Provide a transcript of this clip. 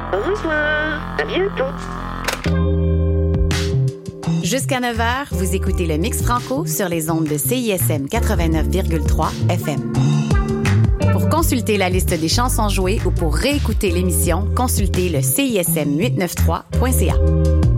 Au revoir. À bientôt. Jusqu'à 9h, vous écoutez le Mix Franco sur les ondes de CISM 89,3 FM. Pour consulter la liste des chansons jouées ou pour réécouter l'émission, consultez le CISM893.ca.